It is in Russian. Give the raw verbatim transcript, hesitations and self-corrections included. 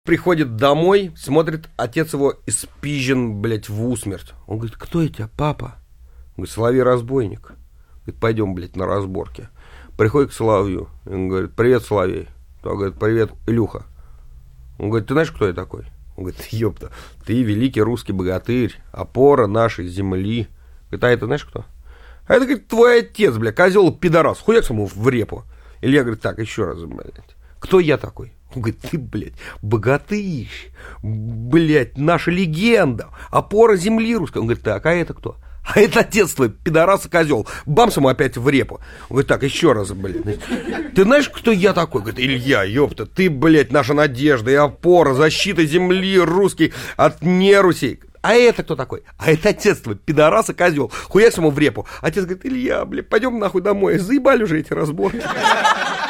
приходит домой, смотрит, отец его испизжен, блядь, в усмерть. Он говорит, кто я тебя, папа? Он говорит, Соловей-разбойник. Говорит, пойдем, блядь, на разборки. Приходит к Соловью. Он говорит, привет, Соловей. Он говорит, привет, Илюха. Он говорит, ты знаешь, кто я такой? Он говорит, ёпта, ты великий русский богатырь, опора нашей земли. Говорит, а это знаешь кто? А это, говорит, твой отец, бля, козел пидорас, хуяк ему в репу. Илья говорит, так, еще раз, блядь, кто я такой? Он говорит, ты, блядь, богатырь, блядь, наша легенда, опора земли русской. Он говорит, так, а это кто? А это отец твой, пидорас и козел. Бамс ему опять в репу. Он говорит, так, еще раз, блядь. Ты знаешь, кто я такой? Говорит, Илья, ёпта, ты, блядь, наша надежда и опора, защита земли русской от нерусей. А это кто такой? А это отец твой, пидорас и козел. Хуяк ему в репу. Отец говорит, Илья, блядь, пойдем нахуй домой. Заебали уже эти разборки.